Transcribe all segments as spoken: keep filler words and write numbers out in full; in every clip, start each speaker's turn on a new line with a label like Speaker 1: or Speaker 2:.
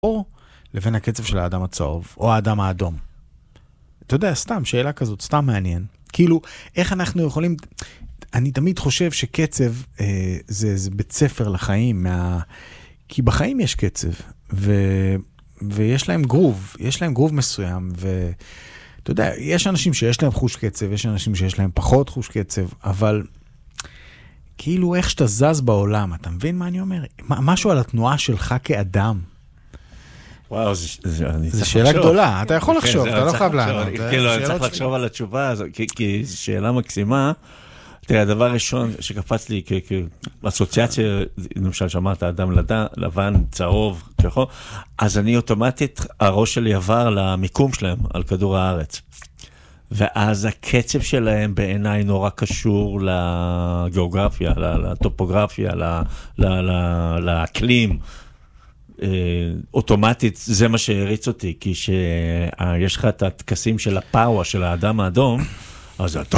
Speaker 1: או לבין הקצב של האדם הצהוב, או האדם האדום. אתה יודע, סתם, שאלה כזאת, סתם מעניין. כאילו, איך אנחנו יכולים... אני תמיד חושב שקצב אה, זה, זה בית ספר לחיים, מה... כי בחיים יש קצב, ו... ויש להם גרוב, יש להם גרוב מסוים, ואתה יודע, יש אנשים שיש להם חוש קצב, יש אנשים שיש להם פחות חוש קצב, אבל כאילו איך שאתה זז בעולם, אתה מבין מה אני אומר? משהו על התנועה שלך כאדם.
Speaker 2: וואו,
Speaker 1: זו שאלה גדולה, אתה יכול לחשוב, אתה לא חייב לענות.
Speaker 2: כאילו, אני צריך לחשוב על התשובה הזו, כי זו שאלה מקסימה. תראה, הדבר הראשון שקפץ לי כאסוציאציה, למשל שאמרת, אדם לבן, צהוב, שחור, אז אני אוטומטית, הראש שלי עבר למיקום שלהם על כדור הארץ. ואז הקצב שלהם בעיניי נורא קשור לגיאוגרפיה, לטופוגרפיה, לאקלים. אוטומטית, זה מה שהריץ אותי, כי שיש לך את התקסים של הפאווה של האדם האדום, אז אתה...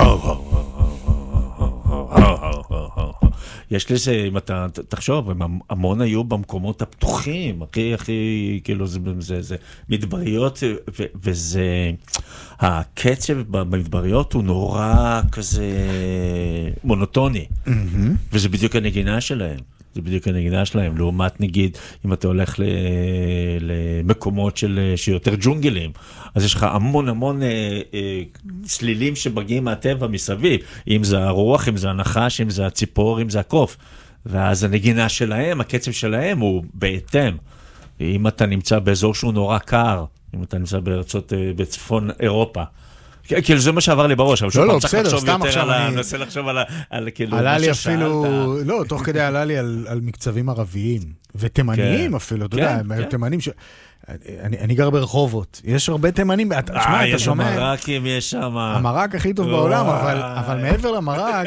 Speaker 2: יש לזה, אם אתה תחשוב, הם המון היו במקומות הפתוחים, הכי, הכי, כאילו, זה, זה, זה מדבריות, ו, וזה, הקצב במדבריות הוא נורא כזה מונוטוני, וזה בדיוק הנגינה שלהם. זה בדיוק הנגינה שלהם, לעומת נגיד, אם אתה הולך למקומות של, שיותר ג'ונגלים, אז יש לך המון המון אה, אה, צלילים שמגיעים מהטבע מסביב, אם זה הרוח, אם זה הנחש, אם זה הציפור, אם זה הקוף, ואז הנגינה שלהם, הקצב שלהם הוא בהתאם. אם אתה נמצא באזור שהוא נורא קר, אם אתה נמצא בארצות, בצפון אירופה, כאילו זה מה שעבר לי בראש, אבל
Speaker 1: לא, לא, בסדר, סתם עכשיו אני...
Speaker 2: מנסה לחשוב על כאילו...
Speaker 1: עלה לי אפילו, לא, תוך כדי עלה לי על מקצבים ערביים, ותימניים אפילו, אתה יודע, תימנים ש... אני גר ברחובות, יש הרבה תימנים,
Speaker 2: אה, יש המרקים, יש שם...
Speaker 1: המרק הכי טוב בעולם, אבל מעבר למרק,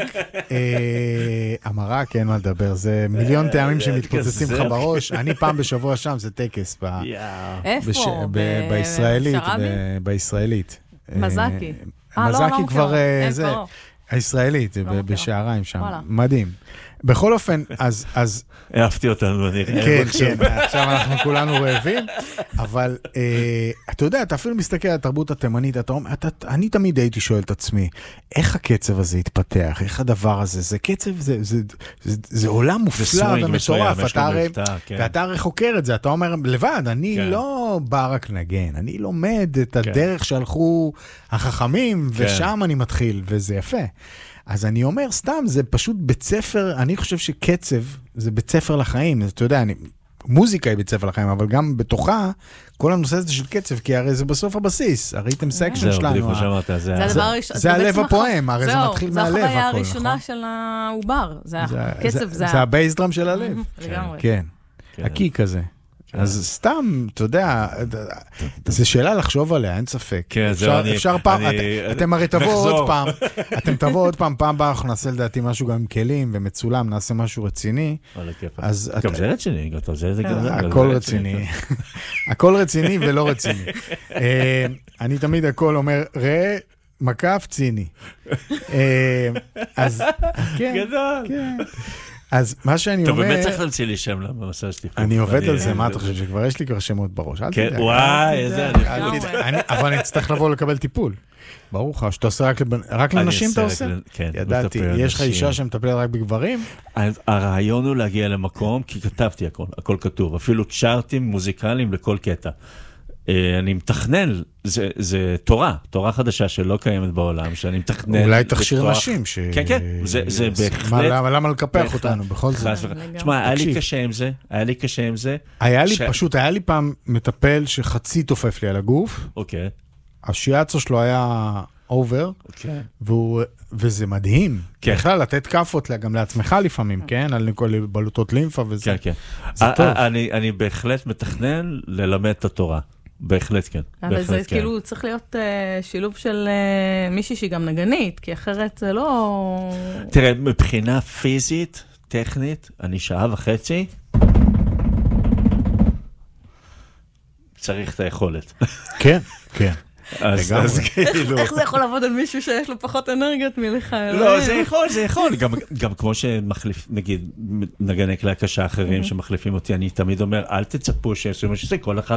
Speaker 1: המרק אין מה לדבר, זה מיליון טעמים שמתפוצצים לך בראש, אני פעם בשבוע שם, זה טקס.
Speaker 3: איפה?
Speaker 1: בישראלית, בישראלית.
Speaker 3: מזקי.
Speaker 1: מזקי כבר, זה, הישראלית, בשעריים שם, מדהים. בכל אופן, אז, אז...
Speaker 2: אהבתי אותנו, אני...
Speaker 1: כן, כן, עכשיו אנחנו כולנו רעבים, אבל אתה יודע, אתה אפילו מסתכל על התרבות התימנית, אני תמיד הייתי שואל את עצמי, איך הקצב הזה התפתח, איך הדבר הזה, זה קצב, זה עולם מופלא ומטורף, ואתה הרי חוקר את זה, אתה אומר, לבד, אני לא בא רק נגן, אני לומד את הדרך שהלכו החכמים, ושם אני מתחיל, וזה יפה. אז אני אומר, סתם, זה פשוט בית ספר, אני חושב שקצב זה בית ספר לחיים, אתה יודע, אני, מוזיקה היא בית ספר לחיים, אבל גם בתוכה, כל הנושא הזה של קצב, כי הרי זה בסוף הבסיס, הריתם סקשן שלנו. זה הלב הפועם, הרי זה מתחיל מהלב.
Speaker 3: זו החוויה הראשונה של העובר, זה הקצב, זה...
Speaker 1: זה הבייסדרם של הלב. כן, הקיק הזה. אז סתם, אתה יודע, זו שאלה לחשוב עליה, אין ספק. אפשר פעם, אתם הרי תבואו עוד פעם, אתם תבואו עוד פעם, פעם באה, אנחנו נעשה לדעתי משהו גם עם כלים ומצולם, נעשה משהו רציני.
Speaker 2: גם זה רציני,
Speaker 1: הכל רציני. הכל רציני ולא רציני. אני תמיד הכל אומר, ראה, מקף ציני. אז,
Speaker 2: גדול.
Speaker 1: אז מה שאני אומר...
Speaker 2: טוב, באמת צריך להמציא לי שם למסע שטיפוף.
Speaker 1: אני עובד על זה, מה אתה חושב שכבר יש לי כבר שמות בראש?
Speaker 2: כן, וואי, איזה...
Speaker 1: אבל אני צריך לבוא לקבל טיפול. ברור לך, שאתה עושה רק לנשים אתה עושה?
Speaker 2: כן.
Speaker 1: ידעתי, יש לך אישה שמטפלת רק בגברים?
Speaker 2: הרעיון הוא להגיע למקום, כי כתבתי הכל, הכל כתוב, אפילו צ'ארטים מוזיקליים לכל קטע. אני מתכנן, זה, זה תורה, תורה חדשה שלא קיימת בעולם, שאני מתכנן...
Speaker 1: אולי תכשיר נשים ש...
Speaker 2: כן, כן, זה, זה בהחלט...
Speaker 1: מה, למה לקפח אותנו בכל זה?
Speaker 2: תשמע, היה לי קשה עם זה, היה לי קשה עם זה.
Speaker 1: היה לי, פשוט, היה לי פעם מטפל שחצי תופף לי על הגוף.
Speaker 2: אוקיי.
Speaker 1: השיאצו שלו היה אובר, וזה מדהים. בכלל, לתת כפות גם לעצמך לפעמים, כן? על כל בלוטות לימפה וזה.
Speaker 2: כן, כן. זה טוב. אני בהחלט מתכנן ללמד את התורה. בהחלט כן.
Speaker 3: אבל זה כאילו צריך להיות שילוב של מישהי שהיא גם נגנית, כי אחרת זה לא...
Speaker 2: תראה, מבחינה פיזית, טכנית, אני שעה וחצי, צריך את היכולת.
Speaker 1: כן, כן.
Speaker 2: אז
Speaker 1: לגמרי.
Speaker 2: אז כאילו...
Speaker 3: איך זה יכול לעבוד על מישהו שיש לו פחות אנרגיות מלך?
Speaker 2: לא, זה יכול, זה יכול. גם, גם כמו שמחליף, נגיד, נגני כלי הקשה אחרים שמחליפים אותי, אני תמיד אומר, אל תצפו שיעשו מה שזה, כל אחד